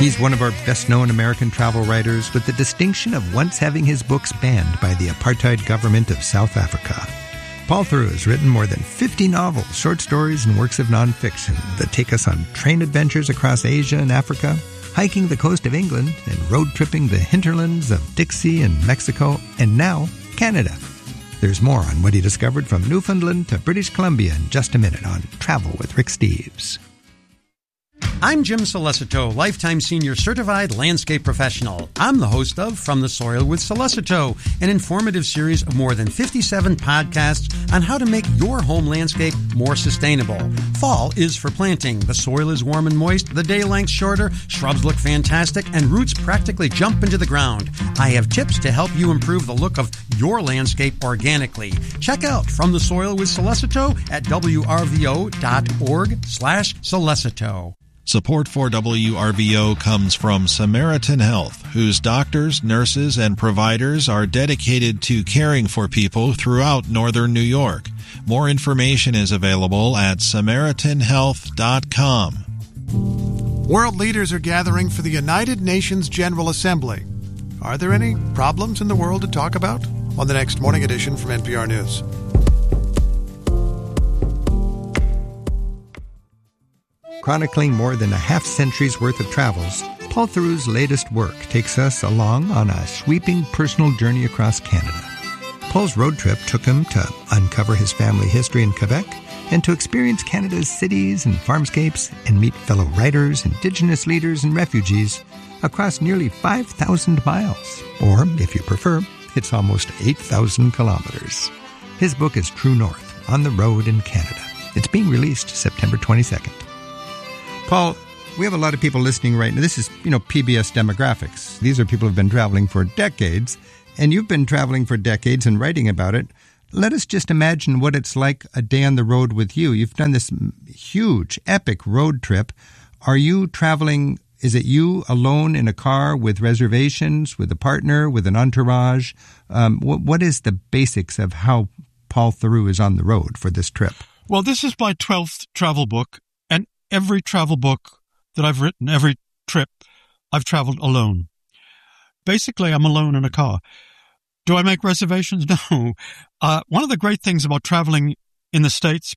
He's one of our best-known American travel writers with the distinction of once having his books banned by the apartheid government of South Africa. Paul Theroux has written more than 50 novels, short stories, and works of nonfiction that take us on train adventures across Asia and Africa, hiking the coast of England, and road-tripping the hinterlands of Dixie and Mexico, and now Canada. There's more on what he discovered from Newfoundland to British Columbia in just a minute on Travel with Rick Steves. I'm Jim Solicito, Lifetime Senior Certified Landscape Professional. I'm the host of From the Soil with Solicito, an informative series of more than 57 podcasts on how to make your home landscape more sustainable. Fall is for planting. The soil is warm and moist, the day length's shorter, shrubs look fantastic, and roots practically jump into the ground. I have tips to help you improve the look of your landscape organically. Check out From the Soil with Solicito at wrvo.org/Solicito. Support for WRVO comes from Samaritan Health, whose doctors, nurses, and providers are dedicated to caring for people throughout northern New York. More information is available at SamaritanHealth.com. World leaders are gathering for the United Nations General Assembly. Are there any problems in the world to talk about? On the next morning edition from NPR News. Chronicling more than a half-century's worth of travels, Paul Theroux's latest work takes us along on a sweeping personal journey across Canada. Paul's road trip took him to uncover his family history in Quebec and to experience Canada's cities and farmscapes and meet fellow writers, Indigenous leaders, and refugees across nearly 5,000 miles. Or, if you prefer, it's almost 8,000 kilometers. His book is True North, On the Road in Canada. It's being released September 22nd. Paul, we have a lot of people listening right now. This is, PBS demographics. These are people who have been traveling for decades, and you've been traveling for decades and writing about it. Let us just imagine what it's like a day on the road with you. You've done this huge, epic road trip. Are you traveling, is it you alone in a car with reservations, with a partner, with an entourage? What is the basics of how Paul Theroux is on the road for this trip? Well, this is my 12th travel book. Every travel book that I've written, every trip, I've traveled alone. Basically, I'm alone in a car. Do I make reservations? No. One of the great things about traveling in the States,